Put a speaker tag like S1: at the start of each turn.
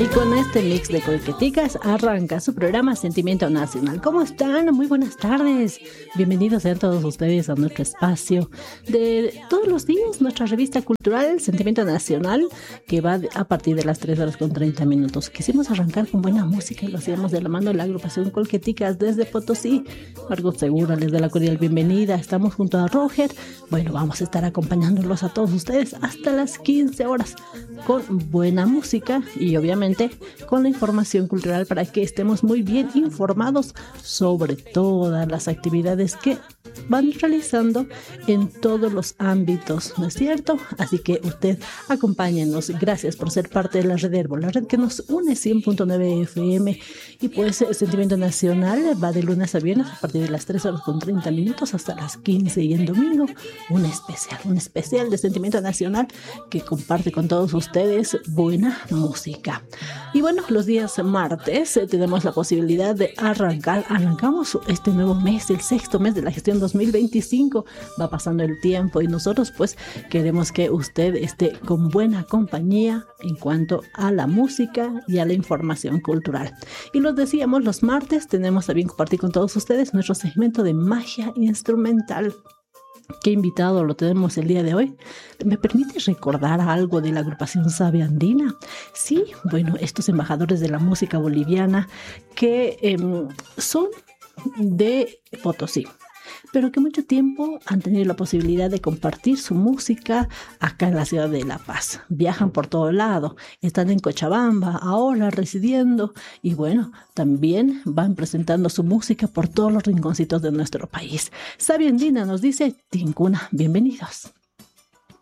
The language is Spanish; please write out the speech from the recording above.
S1: Y con este mix de coqueticas arranca su programa Sentimiento Nacional. ¿Cómo están? Muy buenas tardes. Bienvenidos sean todos ustedes a nuestro espacio de todos los días, nuestra revista cultural Sentimiento Nacional, que va a partir de las 3:30. Quisimos arrancar con buena música y lo hacíamos de la mano de la agrupación Colqueticas desde Potosí. Margot Segura les da la cordial bienvenida. Estamos junto a Roger. Bueno, vamos a estar acompañándolos a todos ustedes hasta las 15 horas con buena música y obviamente con la información cultural para que estemos muy bien informados sobre todas las actividades que van realizando en todos los ámbitos, ¿no es cierto? Así que usted acompáñenos. Gracias por ser parte de la red Herbo, la red que nos une 100.9 FM. Y pues Sentimiento Nacional va de lunes a viernes a partir de las 3:30 hasta las 15, y en domingo un especial de Sentimiento Nacional que comparte con todos ustedes buena música. Y bueno, los días martes tenemos la posibilidad de arrancamos este nuevo mes, el sexto mes de la gestión 2025. Va pasando el tiempo y nosotros pues queremos que usted esté con buena compañía en cuanto a la música y a la información cultural. Y los decíamos, los martes tenemos a bien compartir con todos ustedes nuestro segmento de magia instrumental. ¿Qué invitado lo tenemos el día de hoy? ¿Me permite recordar algo de la agrupación Savia Andina? Sí, bueno, estos embajadores de la música boliviana que son de Potosí, pero que mucho tiempo han tenido la posibilidad de compartir su música acá en la ciudad de La Paz. Viajan por todo lado, están en Cochabamba ahora residiendo y bueno, también van presentando su música por todos los rinconcitos de nuestro país. Savia Andina nos dice, Tincuna, bienvenidos.